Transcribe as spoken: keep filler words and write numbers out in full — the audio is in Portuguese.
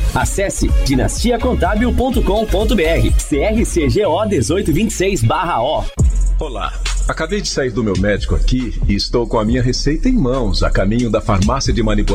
Acesse dinastia contábil ponto com ponto br. C R C G O dezoito vinte e seis barra O. Olá, acabei de sair do meu médico aqui e estou com a minha receita em mãos, a caminho da farmácia de manipulação